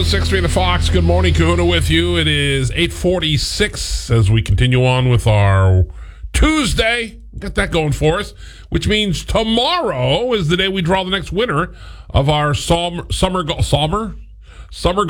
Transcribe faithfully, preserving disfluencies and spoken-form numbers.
oh six three The Fox. Good morning, Kahuna with you. It is eight forty-six as we continue on with our Tuesday. Got that going for us, which means tomorrow is the day we draw the next winner of our summer, summer, summer, summer